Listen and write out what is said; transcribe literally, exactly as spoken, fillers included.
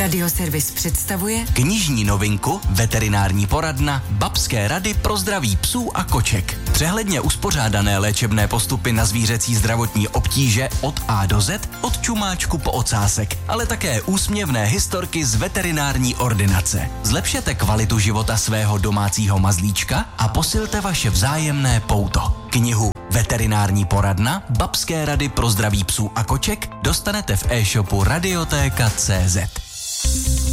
Radioservis představuje knižní novinku Veterinární poradna Babské rady pro zdraví psů a koček. Přehledně uspořádané léčebné postupy na zvířecí zdravotní obtíže od A do Z, od čumáčku po ocásek, ale také úsměvné historky z veterinární ordinace. Zlepšete kvalitu života svého domácího mazlíčka a posilte vaše vzájemné pouto. Knihu Veterinární poradna Babské rady pro zdraví psů a koček dostanete v e-shopu radiotéka tečka cé zet.